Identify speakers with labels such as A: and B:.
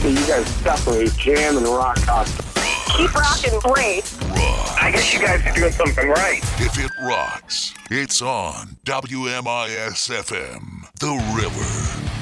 A: So you guys separate jam and rock constantly.
B: Keep rocking great.
C: Rock.
A: I guess you guys are doing something right.
C: If it rocks, it's on WMIS FM, The River.